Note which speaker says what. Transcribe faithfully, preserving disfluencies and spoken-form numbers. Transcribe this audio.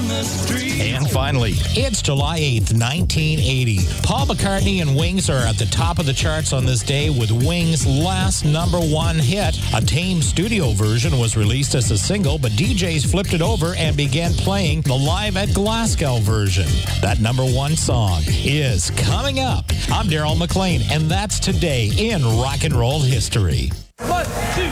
Speaker 1: on the street.
Speaker 2: And finally, it's July eighth, nineteen eighty. Paul McCartney and Wings are at the top of the charts on this day with Wings' last number one hit. A tame studio version was released as a single, but D Js flipped it over and began playing the Live at Glasgow version. That number one song is coming up. I'm Daryl McLean, and that's today in rock and roll history.
Speaker 1: One,